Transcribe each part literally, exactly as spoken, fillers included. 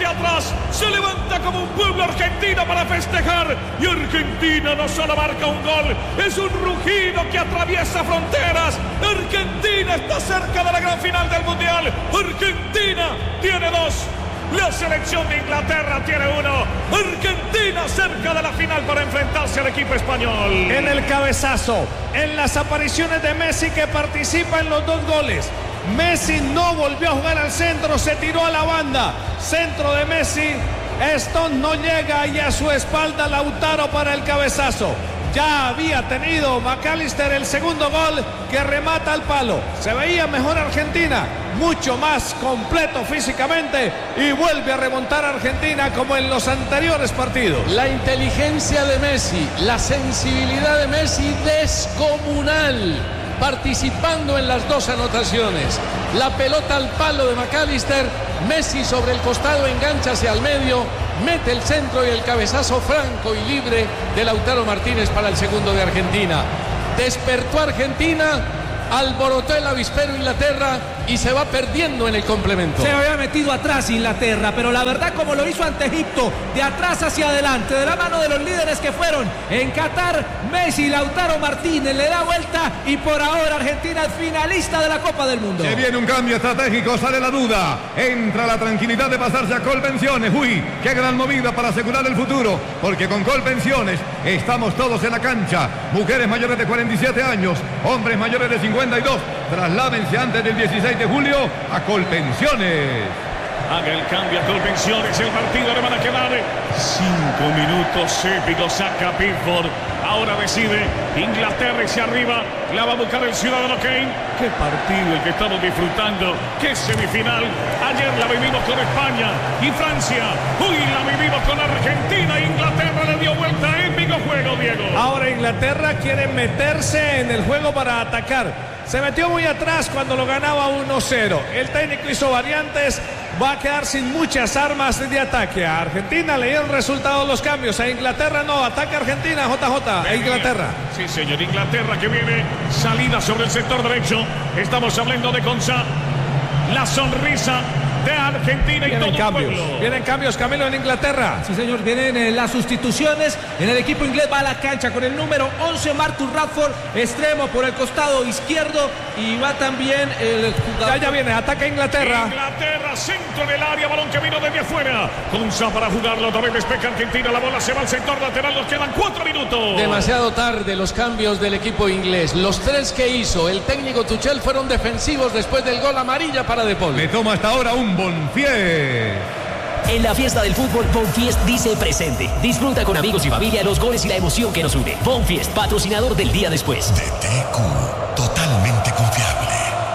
desde atrás, se levanta como un pueblo argentino para festejar. Y Argentina no solo marca un gol, es un rugido que atraviesa fronteras. Argentina está cerca de la gran final del Mundial. Argentina tiene dos. La selección de Inglaterra tiene uno. Argentina cerca de la final para enfrentarse al equipo español. En el cabezazo, en las apariciones de Messi, que participa en los dos goles. Messi no volvió a jugar al centro, se tiró a la banda. Centro de Messi, Stone no llega y a su espalda Lautaro para el cabezazo. Ya había tenido McAllister el segundo gol que remata al palo. Se veía mejor Argentina, mucho más completo físicamente, y vuelve a remontar a Argentina como en los anteriores partidos. La inteligencia de Messi, la sensibilidad de Messi descomunal, participando en las dos anotaciones. La pelota al palo de McAllister, Messi sobre el costado engancha hacia el medio, mete el centro y el cabezazo franco y libre de Lautaro Martínez para el segundo de Argentina. Despertó Argentina, alborotó el avispero Inglaterra y se va perdiendo en el complemento. Se había metido atrás Inglaterra, pero la verdad, como lo hizo ante Egipto, de atrás hacia adelante, de la mano de los líderes que fueron en Qatar, Messi, Lautaro Martínez le da vuelta y por ahora Argentina es finalista de la Copa del Mundo. Se viene un cambio estratégico, sale la duda, entra la tranquilidad de pasarse a Colpensiones. Uy, qué gran movida para asegurar el futuro, porque con Colpensiones estamos todos en la cancha. Mujeres mayores de cuarenta y siete años, hombres mayores de cincuenta y dos, trasládense antes del dieciséis de julio a Colpensiones. Haga el cambio a Colpensiones. El partido le van a quedar cinco minutos épicos. Saca Pickford. Ahora decide Inglaterra y se arriba. La va a buscar el ciudadano Kane. Qué partido el que estamos disfrutando. Qué semifinal. Ayer la vivimos con España y Francia. Hoy la vivimos con Argentina. Inglaterra le dio vuelta. Épico juego, Diego. Ahora Inglaterra quiere meterse en el juego para atacar. Se metió muy atrás cuando lo ganaba uno cero. El técnico hizo variantes. Va a quedar sin muchas armas de ataque. A Argentina le dieron resultados los cambios. A Inglaterra no. Ataque Argentina, J J. A Inglaterra. Sí, señor. Inglaterra que viene. Salida sobre el sector derecho. Estamos hablando de Conza. La sonrisa de Argentina y vienen todo cambios. el pueblo. Vienen cambios, Camilo, en Inglaterra. Sí, señor, vienen eh, las sustituciones. En el equipo inglés va a la cancha con el número once, Marcus Rashford, extremo por el costado izquierdo. Y va también el jugador. Ya, ya viene, ataca Inglaterra. Inglaterra, centro en el área, balón que vino desde afuera. Conza para jugarlo, otra vez despeja Argentina. La bola se va al sector lateral, nos quedan cuatro minutos. Demasiado tarde los cambios del equipo inglés. Los tres que hizo el técnico Tuchel fueron defensivos después del gol, amarilla para De Paul. Le toma hasta ahora un Bonfiest. En la fiesta del fútbol, Bonfiest dice presente. Disfruta con amigos y familia los goles y la emoción que nos une. Bonfiest, patrocinador del día después. D T Q, totalmente confiable.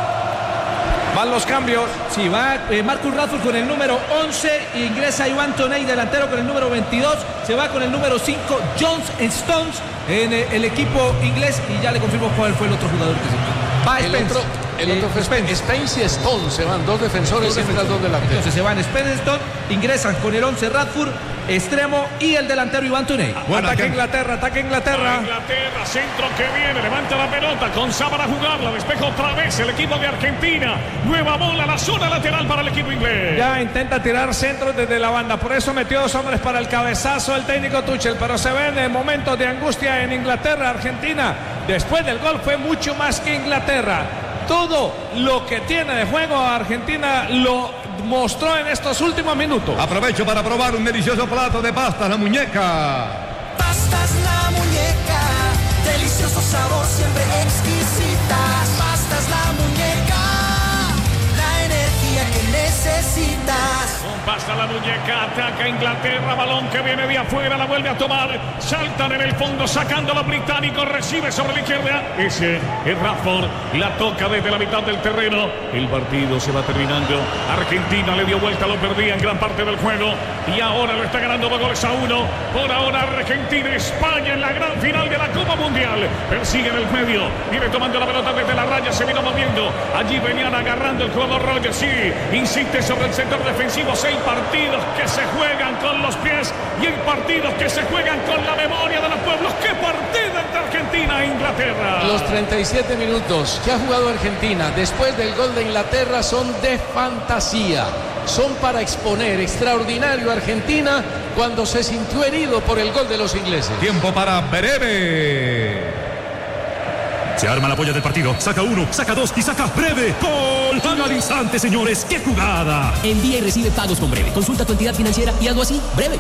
Van los cambios. Sí, va eh, Marcus Rashford con el número once. Ingresa Ivan Toney, delantero, con el número veintidós. Se va con el número cinco, John Stones, en eh, el equipo inglés. Y ya le confirmo cuál fue el otro jugador que se va. El Spence. otro, el otro fue Spence. Spence y Stone. Se van dos defensores y entran dos delanteros. Entonces se van Spence, Stone. Ingresan con el once Rashford, extremo, y el delantero Iván Toney. Bueno, ataca Inglaterra, ataca Inglaterra. Inglaterra, centro que viene, levanta la pelota, Conza para jugarla, despeja otra vez el equipo de Argentina. Nueva bola, la zona lateral para el equipo inglés. Ya intenta tirar centros desde la banda, por eso metió dos hombres para el cabezazo el técnico Tuchel, pero se ven en momentos de angustia en Inglaterra. Argentina, después del gol, fue mucho más que Inglaterra. Todo lo que tiene de juego Argentina lo mostró en estos últimos minutos. Aprovecho para probar un delicioso plato de pastas La Muñeca. Pastas La Muñeca, delicioso sabor, siempre exquisitas. Pastas La Muñeca, la energía que necesitas. Con Pasta La Muñeca, ataca Inglaterra, balón que viene de afuera, la vuelve a tomar. Saltan en el fondo, sacando a los británicos, recibe sobre la izquierda. Ese es Rashford, la toca desde la mitad del terreno. El partido se va terminando. Argentina le dio vuelta, lo perdía en gran parte del juego. Y ahora lo está ganando dos goles a uno. Por ahora Argentina, España en la gran final de la Copa Mundial. Persigue en el medio, viene tomando la pelota desde la raya, se vino moviendo. Allí venían agarrando el jugador Rogers, sí, insiste sobre el sector defensivo. Hay partidos que se juegan con los pies y hay partidos que se juegan con la memoria de los pueblos. ¡Qué partido entre Argentina e Inglaterra! Los treinta y siete minutos que ha jugado Argentina después del gol de Inglaterra son de fantasía. son para exponer. Extraordinario Argentina cuando se sintió herido por el gol de los ingleses. Tiempo para Breve. Se arma la polla del partido, saca uno, saca dos y saca Breve. ¡Gol! Al instante, señores, ¡qué jugada! Envía y recibe pagos con Breve. Consulta tu entidad financiera y algo así, Breve.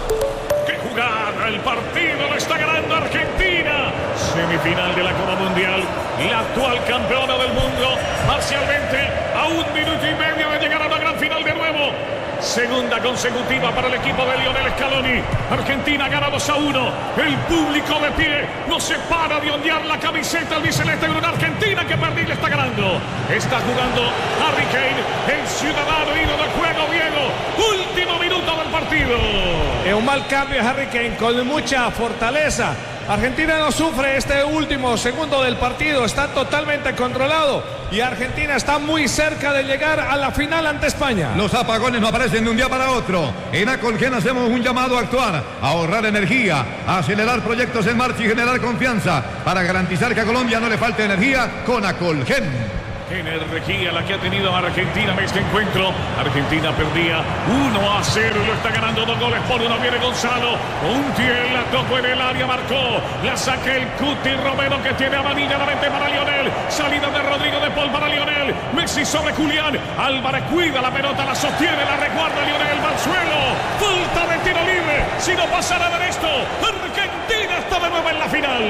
¡Qué jugada! El partido lo está ganando Argentina. Semifinal de la Copa Mundial. La actual campeona del mundo. Parcialmente a un minuto y medio de llegar a la gran final de nuevo. Segunda consecutiva para el equipo de Lionel Scaloni. Argentina gana dos a uno. El público de pie no se para de ondear la camiseta albiceleste de una Argentina que Perdí le está ganando. Está jugando Harry Kane, el ciudadano hilo del juego, Diego. Último minuto del partido. Es un mal cambio Harry Kane con mucha fortaleza. Argentina no sufre este último segundo del partido, está totalmente controlado y Argentina está muy cerca de llegar a la final ante España. Los apagones no aparecen de un día para otro. En Acolgen hacemos un llamado a actuar, a ahorrar energía, a acelerar proyectos en marcha y generar confianza para garantizar que a Colombia no le falte energía con Acolgen. Energía la que ha tenido Argentina en este encuentro. Argentina perdía uno a cero y lo está ganando dos goles por uno. Viene Gonzalo. Untiel la tocó en el área, marcó. La saca el Cuti Romero que tiene a Manilla la mente para Lionel. Salida de Rodrigo de Paul para Lionel. Messi sobre Julián. Álvarez cuida la pelota, la sostiene, la resguarda Lionel. Va al suelo. Falta de tiro libre. Si no pasa nada en esto, Argentina está de nuevo en la final.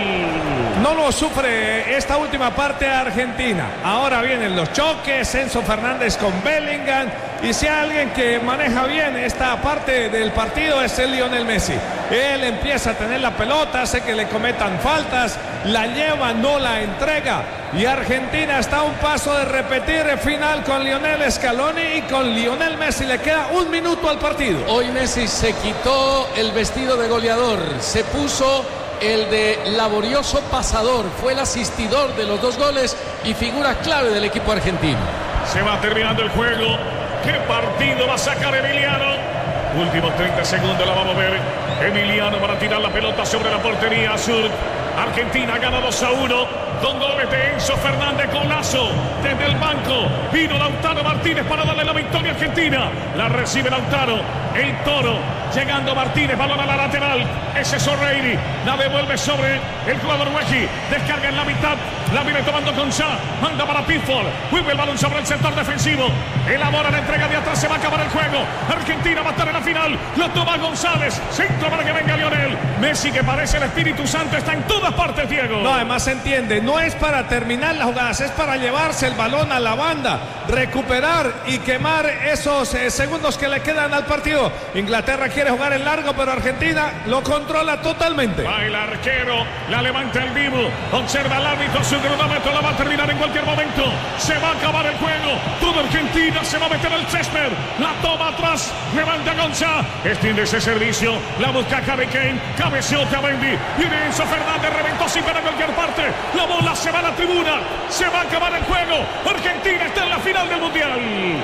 No lo sufre esta última parte Argentina. Ahora vienen los choques, Enzo Fernández con Bellingham. Y si hay alguien que maneja bien esta parte del partido es el Lionel Messi. Él empieza a tener la pelota, hace que le cometan faltas, la lleva, no la entrega. Y Argentina está a un paso de repetir el final con Lionel Scaloni y con Lionel Messi. Le queda un minuto al partido. Hoy Messi se quitó el vestido de goleador, se puso el de laborioso pasador, fue el asistidor de los dos goles y figura clave del equipo argentino. Se va terminando el juego. ¿Qué partido va a sacar Emiliano? Últimos treinta segundos la vamos a ver. Emiliano para tirar la pelota sobre la portería azul. Argentina gana dos a uno. Con goles de Enzo Fernández con Lazo. Desde el banco vino Lautaro Martínez para darle la victoria a Argentina. La recibe Lautaro. El Toro. Llegando Martínez. Balón a la lateral. Ese es O'Reilly. La devuelve sobre el jugador Weji. Descarga en la mitad. La viene tomando con Sa. Manda para Pickford. Vuelve el balón sobre el sector defensivo. Elabora la entrega de atrás. Se va a acabar el juego. Argentina va a estar en la final. Lo toma González. Centro para que venga Lionel. Messi, que parece el Espíritu Santo, está en todas partes, Diego. No, además se entiende. No es para terminar las jugadas. Es para llevarse el balón a la banda. Recuperar y quemar esos eh, segundos que le quedan al partido. Inglaterra quiere jugar en largo, pero Argentina lo controla totalmente. Va el arquero. La levanta el vivo. Observa al árbitro. Su cronómetro la va a terminar en cualquier momento. Se va a acabar el juego. Toda Argentina se va a meter al césped. La toma atrás. Levanta Gonzá. Extiende ese servicio. La busca Harry Kane. Cabeceó Mendy. Viene Enzo Fernández. Reventó sin ver a cualquier parte. La bola se va a la tribuna. Se va a acabar el juego. Argentina está en la final del Mundial.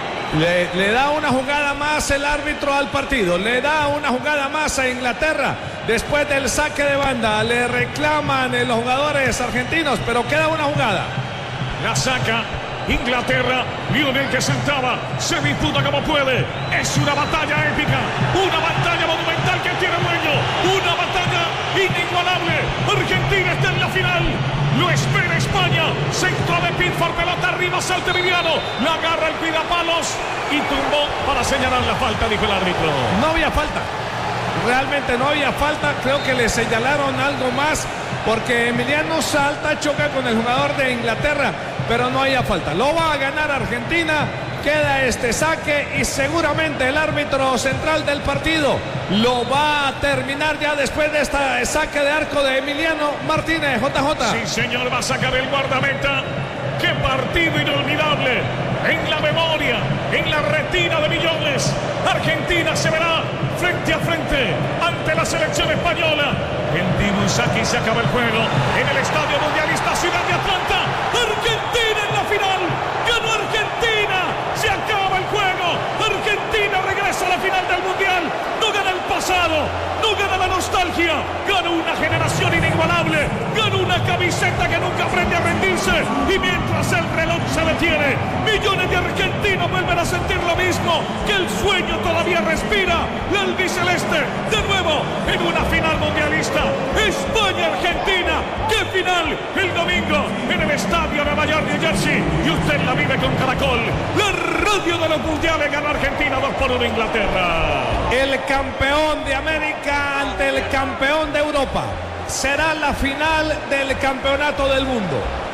Le, le da una jugada más el árbitro al partido. Le da una jugada más a Inglaterra. Después del saque de banda. Le reclaman los jugadores argentinos. Pero queda una jugada. La saca Inglaterra. Lionel que sentaba. Se disputa como puede. Es una batalla épica. Una batalla monumental que tiene dueño. Una batalla inigualable. Argentina está en la final. Lo espera España. Centro de Pickford. Pelota arriba. Salta Emiliano. La agarra el cuidapalos. Y tumbó para señalar la falta, dijo el árbitro. No había falta. Realmente no había falta. Creo que le señalaron algo más. Porque Emiliano salta, choca con el jugador de Inglaterra. Pero no había falta. Lo va a ganar Argentina. Queda este saque y seguramente el árbitro central del partido lo va a terminar ya después de este saque de arco de Emiliano Martínez. J J. Sí, señor, va a sacar el guardameta. ¡Qué partido inolvidable! En la memoria, en la retina de millones. Argentina se verá frente a frente ante la selección española. En Dibu Inzaghi se acaba el juego en el Estadio Mundialista Ciudad de Atlanta. Argentina en la final. Ganó Argentina. Se acaba el juego. Argentina regresa a la final del Mundial. No gana el pasado. No gana la nostalgia. Ganó una generación inigualable. Ganó una camiseta que nunca aprende a rendirse. Y mientras el reloj se detiene, millones de argentinos vuelven a sentir lo mismo, que el sueño todavía respira. La albiceleste, de nuevo, en una final mundialista. España-Argentina. ¡Qué final! El domingo, en el estadio de Nueva York, New Jersey. Y usted la vive con Caracol. La radio de los mundiales. Ganó Argentina dos por uno Inglaterra. El campeón de América ante el campeón de Europa. Será la final del campeonato del mundo.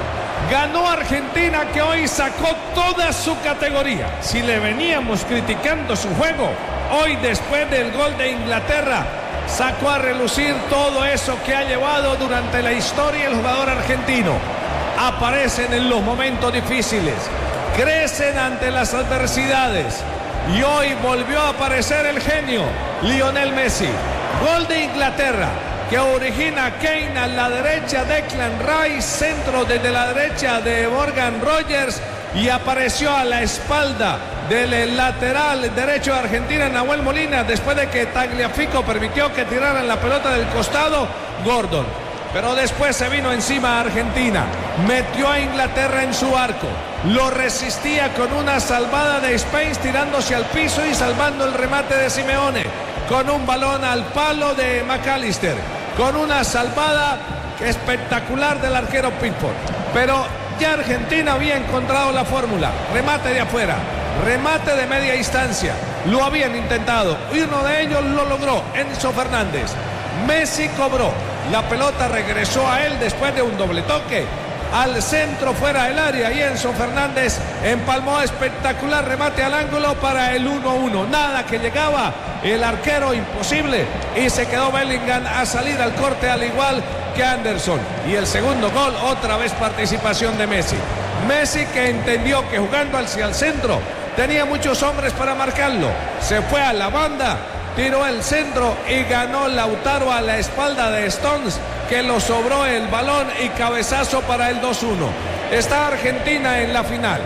Ganó Argentina, que hoy sacó toda su categoría. Si le veníamos criticando su juego, hoy después del gol de Inglaterra sacó a relucir todo eso que ha llevado durante la historia el jugador argentino. Aparecen en los momentos difíciles, crecen ante las adversidades y hoy volvió a aparecer el genio Lionel Messi. Gol de Inglaterra que origina Kane a la derecha, Declan Rice, centro desde la derecha de Morgan Rogers, y apareció a la espalda del lateral derecho de Argentina, Nahuel Molina, después de que Tagliafico permitió que tiraran la pelota del costado, Gordon. Pero después se vino encima a Argentina, metió a Inglaterra en su arco, lo resistía con una salvada de Spence tirándose al piso y salvando el remate de Simeone, con un balón al palo de McAllister, con una salvada espectacular del arquero Pickford. Pero ya Argentina había encontrado la fórmula, remate de afuera, remate de media distancia, lo habían intentado, y uno de ellos lo logró, Enzo Fernández. Messi cobró, la pelota regresó a él después de un doble toque, al centro fuera del área, y Enzo Fernández empalmó espectacular remate al ángulo para el uno a uno. Nada que llegaba el arquero, imposible, y se quedó Bellingham a salir al corte al igual que Anderson. Y el segundo gol, otra vez participación de Messi. Messi, que entendió que jugando hacia el centro tenía muchos hombres para marcarlo, se fue a la banda, tiró el centro y ganó Lautaro a la espalda de Stones, que lo sobró el balón, y cabezazo para el dos uno. Está Argentina en la final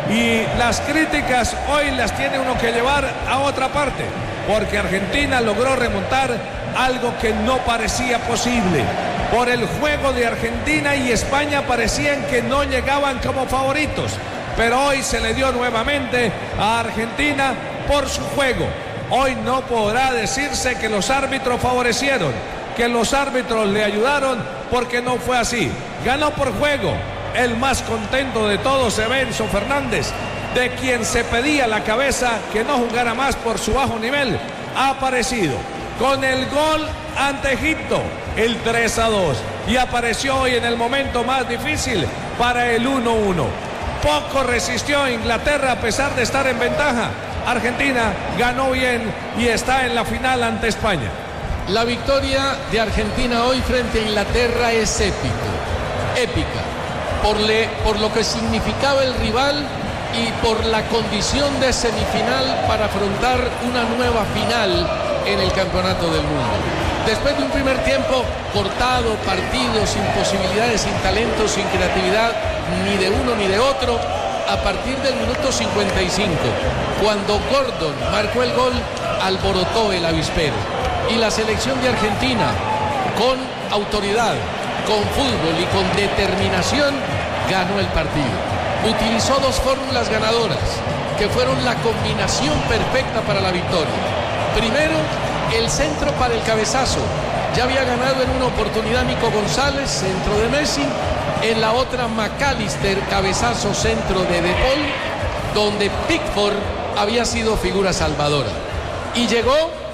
y las críticas hoy las tiene uno que llevar a otra parte, porque Argentina logró remontar algo que no parecía posible. Por el juego de Argentina y España parecían que no llegaban como favoritos, pero hoy se le dio nuevamente a Argentina por su juego. Hoy no podrá decirse que los árbitros favorecieron, que los árbitros le ayudaron, porque no fue así. Ganó por juego. El más contento de todos se ve Enzo Fernández, de quien se pedía la cabeza que no jugara más por su bajo nivel. Ha aparecido con el gol ante Egipto, el tres a dos, y apareció hoy en el momento más difícil para el uno uno. Poco resistió Inglaterra a pesar de estar en ventaja. Argentina ganó bien y está en la final ante España. La victoria de Argentina hoy frente a Inglaterra es épico, épica, por, le, por lo que significaba el rival y por la condición de semifinal para afrontar una nueva final en el Campeonato del Mundo. Después de un primer tiempo cortado, partido, sin posibilidades, sin talento, sin creatividad, ni de uno ni de otro, a partir del minuto cincuenta y cinco, cuando Gordon marcó el gol, alborotó el avispero. Y la selección de Argentina, con autoridad, con fútbol y con determinación, ganó el partido. Utilizó dos fórmulas ganadoras, que fueron la combinación perfecta para la victoria. Primero, el centro para el cabezazo. Ya había ganado en una oportunidad Nico González, centro de Messi. En la otra, McAllister, cabezazo, centro de De Paul, donde Pickford había sido figura salvadora. Y llegó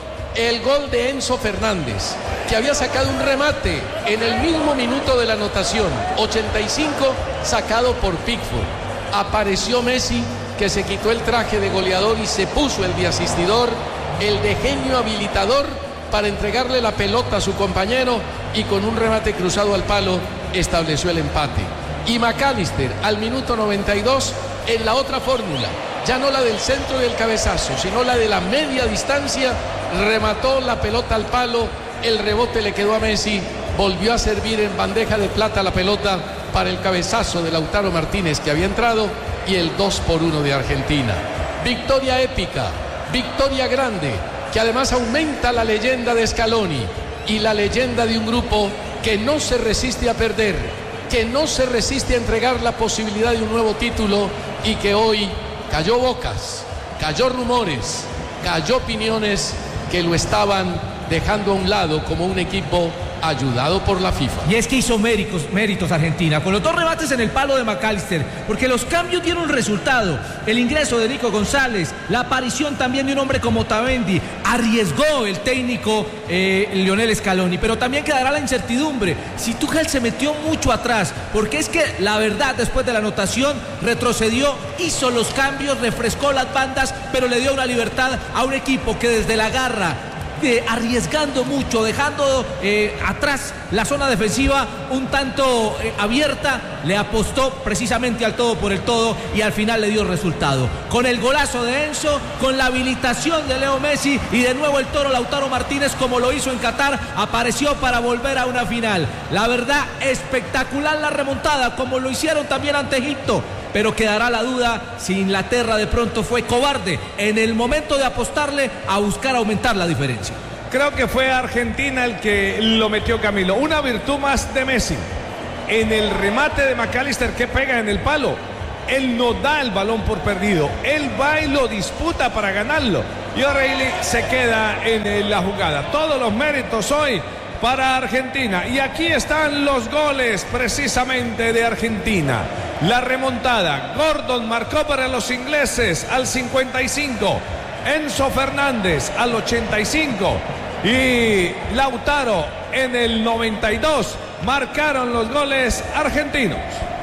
el gol de Enzo Fernández, que había sacado un remate en el mismo minuto de la anotación, ochenta y cinco, sacado por Pickford. Apareció Messi, que se quitó el traje de goleador y se puso el de asistidor, el de genio habilitador, para entregarle la pelota a su compañero, y con un remate cruzado al palo estableció el empate. Y McAllister al minuto noventa y dos, en la otra fórmula, ya no la del centro y el cabezazo, sino la de la media distancia, remató la pelota al palo, el rebote le quedó a Messi, volvió a servir en bandeja de plata la pelota para el cabezazo de Lautaro Martínez, que había entrado, y el dos por uno de Argentina. Victoria épica, victoria grande, que además aumenta la leyenda de Scaloni y la leyenda de un grupo que no se resiste a perder, que no se resiste a entregar la posibilidad de un nuevo título y que hoy cayó bocas, cayó rumores, cayó opiniones que lo estaban dejando a un lado como un equipo ayudado por la FIFA. Y es que hizo méritos, méritos Argentina, con los dos remates en el palo de McAllister, porque los cambios dieron resultado. El ingreso de Nico González, la aparición también de un hombre como Otamendi, arriesgó el técnico eh, Lionel Scaloni, pero también quedará la incertidumbre. Si Tuchel se metió mucho atrás, porque es que la verdad, después de la anotación, retrocedió, hizo los cambios, refrescó las bandas, pero le dio una libertad a un equipo que desde la garra, Eh, arriesgando mucho, dejando eh, atrás la zona defensiva un tanto eh, abierta, le apostó precisamente al todo por el todo y al final le dio resultado. Con el golazo de Enzo, con la habilitación de Leo Messi y de nuevo el toro Lautaro Martínez, como lo hizo en Qatar, apareció para volver a una final. La verdad, espectacular la remontada, como lo hicieron también ante Egipto. Pero quedará la duda si Inglaterra de pronto fue cobarde en el momento de apostarle a buscar aumentar la diferencia. Creo que fue Argentina el que lo metió, Camilo. Una virtud más de Messi. En el remate de McAllister que pega en el palo, él no da el balón por perdido. Él va y lo disputa para ganarlo. Y O'Reilly se queda en la jugada. Todos los méritos hoy para Argentina. Y aquí están los goles precisamente de Argentina. La remontada. Gordon marcó para los ingleses al cincuenta y cinco. Enzo Fernández al ochenta y cinco. Y Lautaro en el noventa y dos. Marcaron los goles argentinos.